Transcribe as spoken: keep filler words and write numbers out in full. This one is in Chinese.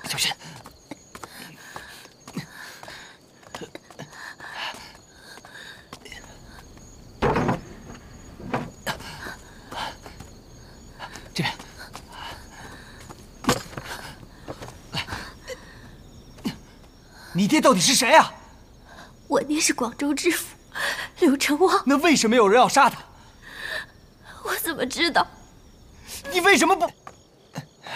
小心！这边。来，你爹到底是谁啊？ 我爹是广州知府柳成旺。 那为什么有人要杀他？ 我怎么知道？ 你为什么不？